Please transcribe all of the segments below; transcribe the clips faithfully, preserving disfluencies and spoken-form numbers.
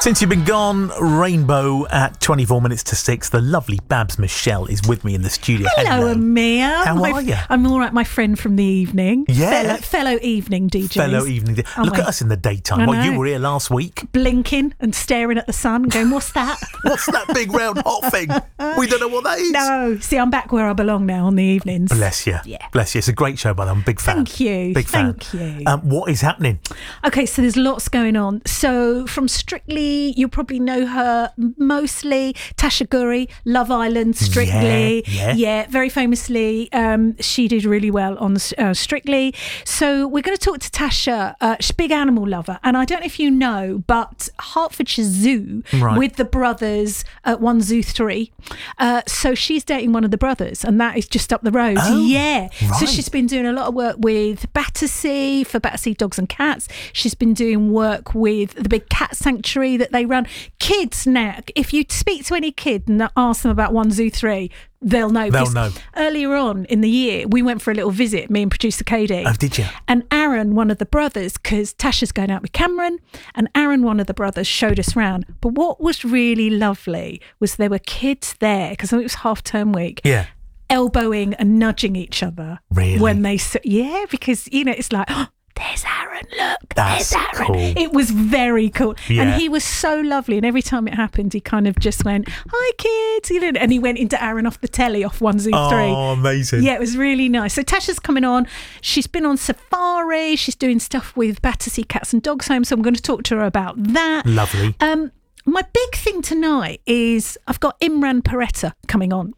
Since you've been gone, Rainbow at twenty-four minutes to six. The lovely Babs Michelle is with me in the studio. Hello, Hello. Amir. How my, are you? I'm all right, my friend from the evening. Yeah. Fellow, fellow evening D Js. Fellow evening. Di- Aren't Look we? at us in the daytime. I Well, you know. were here last week. Blinking and staring at the sun and going, what's that? What's that big round hot thing? We don't know what that is. No. See, I'm back where I belong now on the evenings. Bless you. Yeah. Bless you. It's a great show, by the way. I'm a big fan. Thank you. Big fan. Thank you. Um, what is happening? Okay, so there's lots going on. So from Strictly, you'll probably know her mostly. Tasha Guri, Love Island, Strictly. Yeah, yeah. very famously. Um, she did really well on uh, Strictly. So we're going to talk to Tasha. Uh, she's a big animal lover. And I don't know if you know, but Hertfordshire Zoo Right. with the brothers at One Zoo three. Uh, so she's dating one of the brothers, and that is just up the road. Oh, yeah. So right. she's been doing a lot of work with Battersea for Battersea Dogs and Cats. She's been doing work with the big cat sanctuary that they run. Kids now, if you speak to any kid and ask them about One Zoo three, they'll know. They'll because know. Earlier on in the year, we went for a little visit, me and producer Katie. Oh, did you? And Aaron, one of the brothers, because Tasha's going out with Cameron, and Aaron, one of the brothers, showed us round. But what was really lovely was there were kids there, because it was half term week, Yeah. elbowing and nudging each other. Really? When they, s- yeah, because, you know, it's like, oh, there's Aaron, look, That's there's Aaron. cool. It was very cool. Yeah. And he was so lovely. And every time it happened, he kind of just went, hi, kids. You know, and he went into Aaron off the telly off One Zoo three. Oh, amazing. Yeah, it was really nice. So Tasha's coming on. She's been on safari. She's doing stuff with Battersea Cats and Dogs Home. So I'm going to talk to her about that. Lovely. Um, my big thing tonight is I've got Imran Peretta coming on.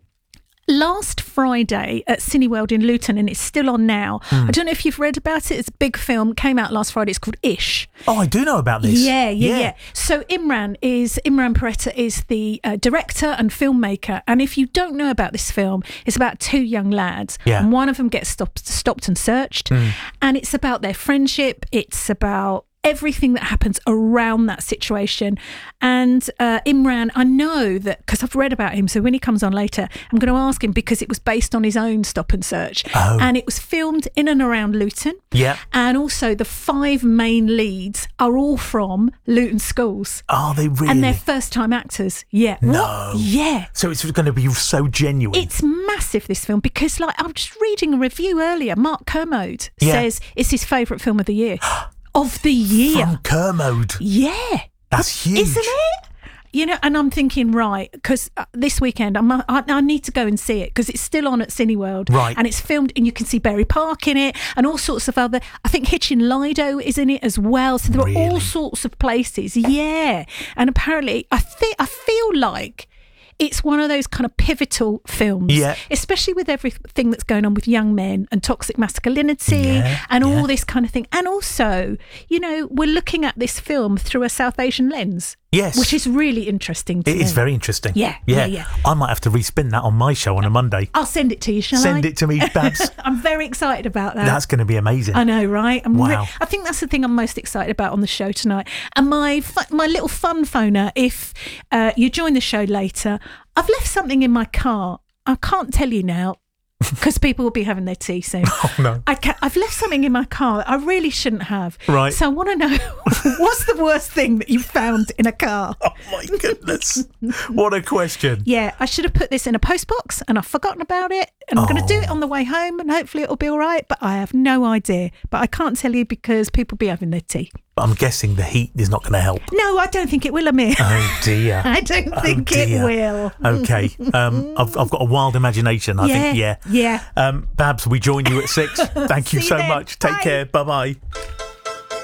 Last Friday at Cineworld in Luton, and it's still on now. Mm. I don't know if you've read about it. It's a big film. Came out last Friday. It's called Ish. Oh, I do know about this. Yeah, yeah, yeah. So Imran is Imran Peretta is the uh, director and filmmaker. And if you don't know about this film, it's about two young lads. Yeah. And one of them gets stopped, stopped and searched. Mm. And it's about their friendship. It's about everything that happens around that situation. And uh, Imran, I know that because I've read about him, so when he comes on later, I'm going to ask him because it was based on his own stop and search. Oh. And it was filmed in and around Luton. Yeah. And also the five main leads are all from Luton schools. Are they really? And they're first time actors. Yeah. No. What? Yeah. So it's going to be so genuine. It's massive, this film, because like I'm just reading a review earlier. Mark Kermode Yeah. says it's his favourite film of the year. Of the year. From Kermode. Yeah. That's huge. Isn't it? You know, and I'm thinking, right, because uh, this weekend I'm, I, I need to go and see it because it's still on at Cineworld. Right. And it's filmed and you can see Berry Park in it and all sorts of other, I think Hitchin Lido is in it as well. So there are all Really? sorts of places. Yeah. And apparently I think I feel like it's one of those kind of pivotal films, Yeah. especially with everything that's going on with young men and toxic masculinity Yeah, and yeah. all this kind of thing. And also, you know, we're looking at this film through a South Asian lens. Yes. Which is really interesting to It me. is very interesting. Yeah, yeah, yeah, yeah. I might have to respin that on my show on a Monday. I'll send it to you, shall I? Send it to me, Babs. I'm very excited about that. That's going to be amazing. I know, right? I'm Wow. re- I think that's the thing I'm most excited about on the show tonight. And my fu- my little fun phoner, if uh, you join the show later, I've left something in my car. I can't tell you now because people will be having their tea soon. Oh, no. I ca- I've left something in my car that I really shouldn't have. Right. So I want to know what's the worst thing that you found in a car? Oh, my goodness. What a question. Yeah, I should have put this in a postbox and I've forgotten about it. And I'm going to do it on the way home and hopefully it'll be all right. But I have no idea. But I can't tell you because people will be having their tea. But I'm guessing the heat is not going to help. No, I don't think it will, Amir. Oh, dear. I don't Oh, think it dear. will. Okay. Um, I've, I've got a wild imagination, I Yeah, think. Yeah. yeah. Um, Babs, we join you at six. Thank you See so you then. much. Take Bye. care. Bye-bye.